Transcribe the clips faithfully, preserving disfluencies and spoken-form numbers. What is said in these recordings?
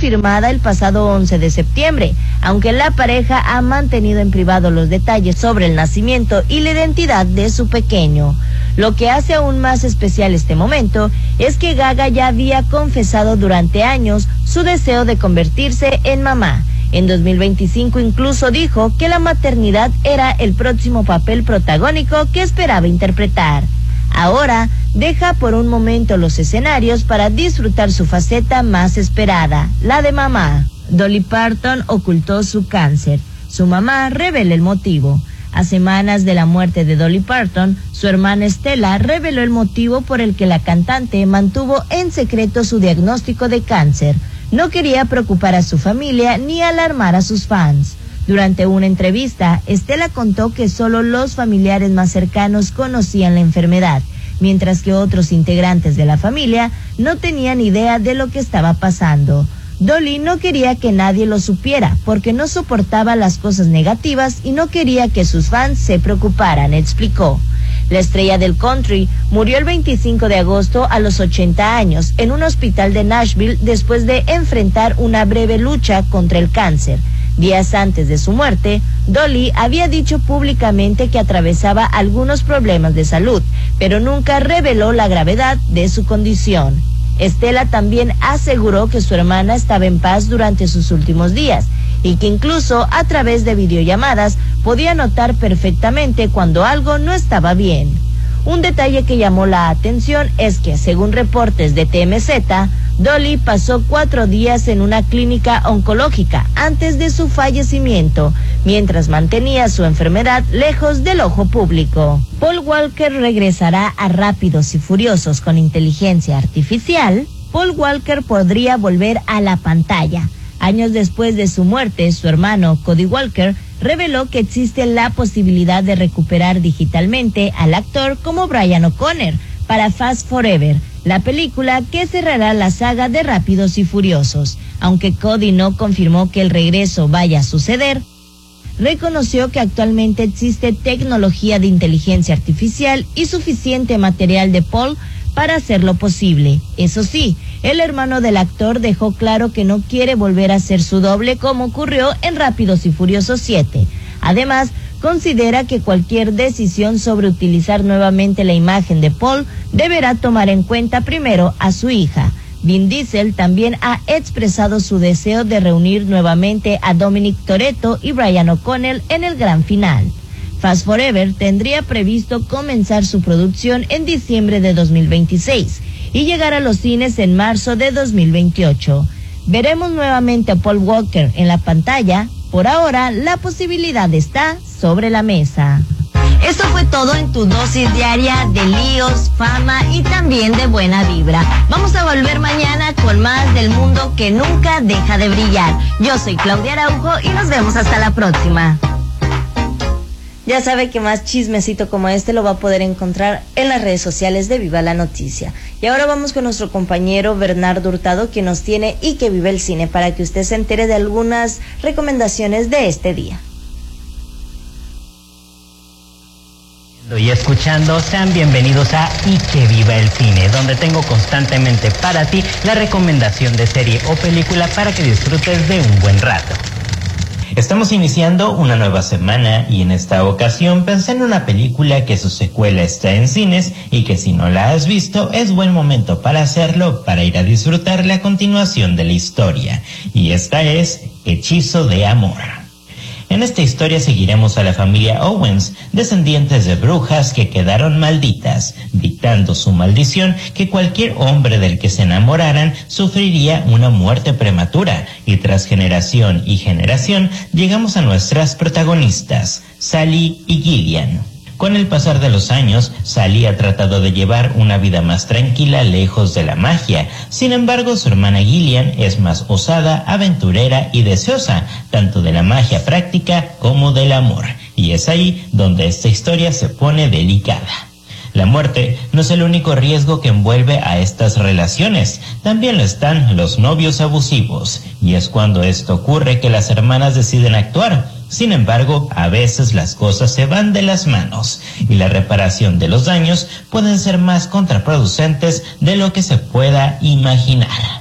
confirmada el pasado once de septiembre, aunque la pareja ha mantenido en privado los detalles sobre el nacimiento y la identidad de su pequeño. Lo que hace aún más especial este momento es que Gaga ya había confesado durante años su deseo de convertirse en mamá. En dos mil veinticinco incluso dijo que la maternidad era el próximo papel protagónico que esperaba interpretar. Ahora deja por un momento los escenarios para disfrutar su faceta más esperada, la de mamá. Dolly Parton ocultó su cáncer. Su mamá revela el motivo. A semanas de la muerte de Dolly Parton, su hermana Stella reveló el motivo por el que la cantante mantuvo en secreto su diagnóstico de cáncer. No quería preocupar a su familia ni alarmar a sus fans. Durante una entrevista, Stella contó que solo los familiares más cercanos conocían la enfermedad, mientras que otros integrantes de la familia no tenían idea de lo que estaba pasando. Dolly no quería que nadie lo supiera porque no soportaba las cosas negativas y no quería que sus fans se preocuparan, explicó. La estrella del country murió el veinticinco de agosto a los ochenta años en un hospital de Nashville después de enfrentar una breve lucha contra el cáncer. Días antes de su muerte, Dolly había dicho públicamente que atravesaba algunos problemas de salud, pero nunca reveló la gravedad de su condición. Stella también aseguró que su hermana estaba en paz durante sus últimos días y que incluso a través de videollamadas podía notar perfectamente cuando algo no estaba bien. Un detalle que llamó la atención es que, según reportes de T M Z, Dolly pasó cuatro días en una clínica oncológica antes de su fallecimiento, mientras mantenía su enfermedad lejos del ojo público. Paul Walker regresará a Rápidos y Furiosos con inteligencia artificial. Paul Walker podría volver a la pantalla. Años después de su muerte, su hermano Cody Walker reveló que existe la posibilidad de recuperar digitalmente al actor como Brian O'Connor para Fast Forever, la película que cerrará la saga de Rápidos y Furiosos. Aunque Cody no confirmó que el regreso vaya a suceder, reconoció que actualmente existe tecnología de inteligencia artificial y suficiente material de Paul para hacerlo posible. Eso sí, el hermano del actor dejó claro que no quiere volver a ser su doble como ocurrió en Rápidos y Furiosos siete. Además, considera que cualquier decisión sobre utilizar nuevamente la imagen de Paul deberá tomar en cuenta primero a su hija. Vin Diesel también ha expresado su deseo de reunir nuevamente a Dominic Toretto y Brian O'Connell en el gran final. Fast Forever tendría previsto comenzar su producción en diciembre de dos mil veintiséis y llegar a los cines en marzo de dos mil veintiocho. ¿Veremos nuevamente a Paul Walker en la pantalla? Por ahora, la posibilidad está sobre la mesa. Esto fue todo en tu dosis diaria de líos, fama y también de buena vibra. Vamos a volver mañana con más del mundo que nunca deja de brillar. Yo soy Claudia Araujo y nos vemos hasta la próxima. Ya sabe que más chismecito como este lo va a poder encontrar en las redes sociales de Viva la Noticia. Y ahora vamos con nuestro compañero Bernardo Hurtado, que nos tiene Y que vive el cine, para que usted se entere de algunas recomendaciones de este día. Y escuchando, sean bienvenidos a Y que viva el cine, donde tengo constantemente para ti la recomendación de serie o película para que disfrutes de un buen rato. Estamos iniciando una nueva semana y en esta ocasión pensé en una película que su secuela está en cines y que si no la has visto es buen momento para hacerlo, para ir a disfrutar la continuación de la historia. Y esta es Hechizo de Amor. En esta historia seguiremos a la familia Owens, descendientes de brujas que quedaron malditas, dictando su maldición que cualquier hombre del que se enamoraran sufriría una muerte prematura, y tras generación y generación llegamos a nuestras protagonistas, Sally y Gillian. Con el pasar de los años, Sally ha tratado de llevar una vida más tranquila lejos de la magia. Sin embargo, su hermana Gillian es más osada, aventurera y deseosa, tanto de la magia práctica como del amor. Y es ahí donde esta historia se pone delicada. La muerte no es el único riesgo que envuelve a estas relaciones, también lo están los novios abusivos, y es cuando esto ocurre que las hermanas deciden actuar. Sin embargo, a veces las cosas se van de las manos, y la reparación de los daños pueden ser más contraproducentes de lo que se pueda imaginar.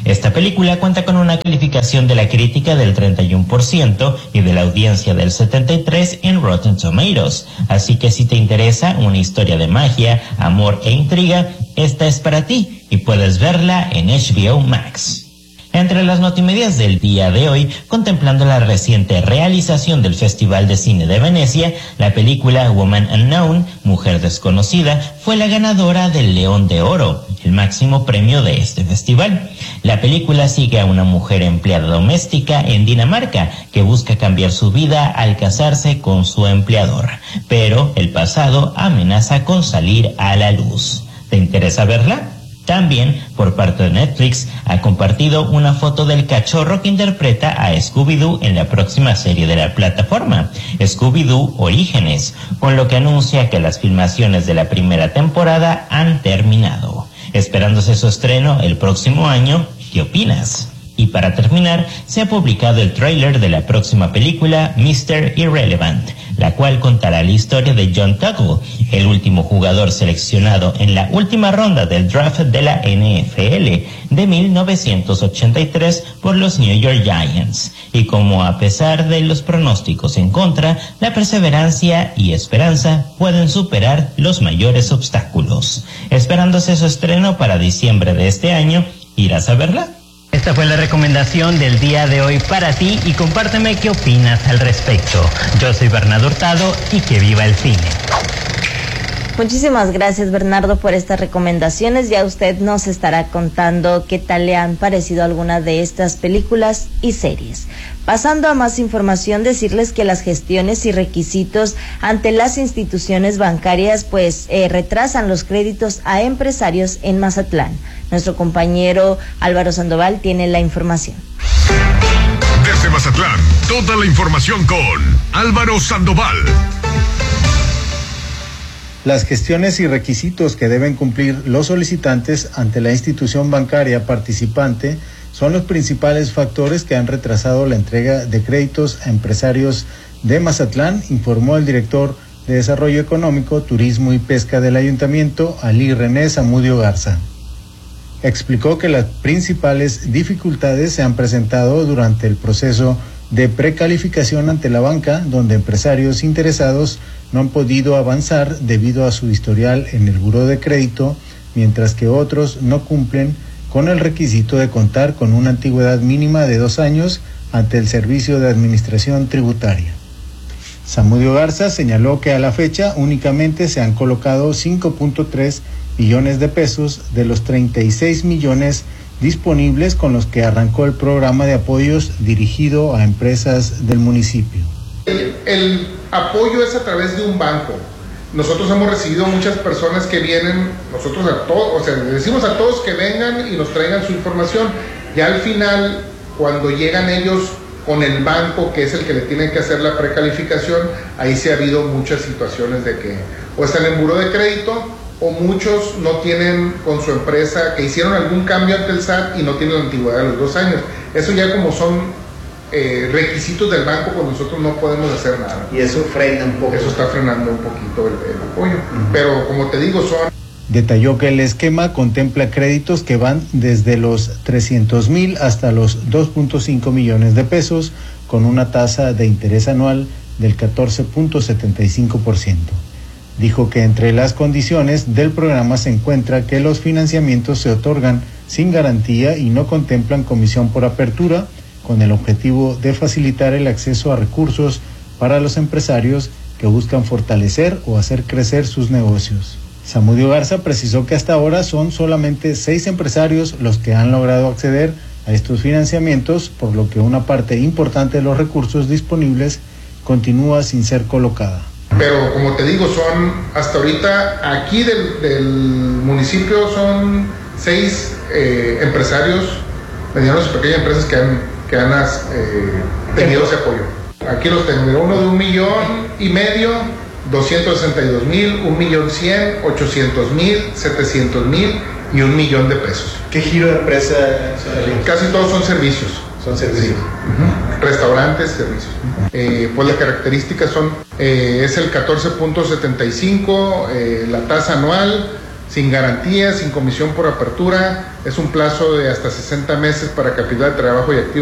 Esta película cuenta con una calificación de la crítica del treinta y uno por ciento y de la audiencia del setenta y tres por ciento en Rotten Tomatoes, así que si te interesa una historia de magia, amor e intriga, esta es para ti y puedes verla en H B O Max. Entre las notimedias del día de hoy, contemplando la reciente realización del Festival de Cine de Venecia, la película Woman Unknown, Mujer Desconocida, fue la ganadora del León de Oro, el máximo premio de este festival. La película sigue a una mujer empleada doméstica en Dinamarca que busca cambiar su vida al casarse con su empleador, pero el pasado amenaza con salir a la luz. ¿Te interesa verla? También, por parte de Netflix, ha compartido una foto del cachorro que interpreta a Scooby-Doo en la próxima serie de la plataforma, Scooby-Doo Orígenes, con lo que anuncia que las filmaciones de la primera temporada han terminado, esperándose su estreno el próximo año. ¿Qué opinas? Y para terminar, se ha publicado el tráiler de la próxima película mister Irrelevant, la cual contará la historia de John Tuggle, el último jugador seleccionado en la última ronda del draft de la N F L de mil novecientos ochenta y tres por los New York Giants, y como a pesar de los pronósticos en contra, la perseverancia y esperanza pueden superar los mayores obstáculos. Esperándose su estreno para diciembre de este año, ¿irás a verla? Esta fue la recomendación del día de hoy para ti y compárteme qué opinas al respecto. Yo soy Bernardo Hurtado y que viva el cine. Muchísimas gracias, Bernardo, por estas recomendaciones. Ya usted nos estará contando qué tal le han parecido algunas de estas películas y series. Pasando a más información, decirles que las gestiones y requisitos ante las instituciones bancarias pues eh, retrasan los créditos a empresarios en Mazatlán. Nuestro compañero Álvaro Sandoval tiene la información. Desde Mazatlán, toda la información con Álvaro Sandoval. Las gestiones y requisitos que deben cumplir los solicitantes ante la institución bancaria participante son los principales factores que han retrasado la entrega de créditos a empresarios de Mazatlán, informó el director de Desarrollo Económico, Turismo y Pesca del Ayuntamiento, Ali René Zamudio Garza. Explicó que las principales dificultades se han presentado durante el proceso de precalificación ante la banca, donde empresarios interesados no han podido avanzar debido a su historial en el buró de crédito, mientras que otros no cumplen con el requisito de contar con una antigüedad mínima de dos años ante el Servicio de Administración Tributaria. Zamudio Garza señaló que a la fecha únicamente se han colocado cinco punto tres millones de pesos de los treinta y seis millones disponibles con los que arrancó el programa de apoyos dirigido a empresas del municipio. El, el apoyo es a través de un banco. Nosotros hemos recibido muchas personas que vienen, nosotros a todos, o sea, le decimos a todos que vengan y nos traigan su información. Ya al final, cuando llegan ellos con el banco, que es el que le tiene que hacer la precalificación, ahí sí ha habido muchas situaciones de que o están en buró de crédito o muchos no tienen con su empresa, que hicieron algún cambio ante el S A T y no tienen la antigüedad de los dos años. Eso ya como son eh, requisitos del banco, pues nosotros no podemos hacer nada. Y eso frena un poco. Eso está frenando un poquito el, el apoyo. Uh-huh. Pero como te digo, son... Detalló que el esquema contempla créditos que van desde los trescientos mil hasta los dos punto cinco millones de pesos, con una tasa de interés anual del catorce punto setenta y cinco por ciento. Dijo que entre las condiciones del programa se encuentra que los financiamientos se otorgan sin garantía y no contemplan comisión por apertura, con el objetivo de facilitar el acceso a recursos para los empresarios que buscan fortalecer o hacer crecer sus negocios. Zamudio Garza precisó que hasta ahora son solamente seis empresarios los que han logrado acceder a estos financiamientos, por lo que una parte importante de los recursos disponibles continúa sin ser colocada. Pero como te digo, son hasta ahorita aquí del, del municipio son seis eh, empresarios, medianos y pequeñas empresas que han, que han eh, tenido ese apoyo. Aquí los tengo, uno de un millón y medio, doscientos sesenta y dos mil, un millón cien, ochocientos mil, setecientos mil y un millón de pesos. ¿Qué giro de empresa? Casi todos son servicios. Son servicios. Sí. Uh-huh. Restaurantes, servicios. Uh-huh. Eh, pues las características son, eh, es el catorce punto setenta y cinco, eh, la tasa anual, sin garantía, sin comisión por apertura, es un plazo de hasta sesenta meses para capital de trabajo y activo